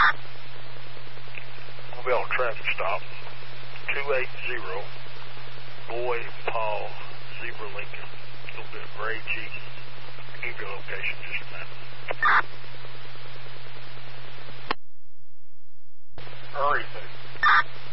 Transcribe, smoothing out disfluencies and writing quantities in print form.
We'll be on a traffic stop. 280 Boy Paul Zebra Lincoln. A little bit of Gray G. I'll give you a location in just a minute.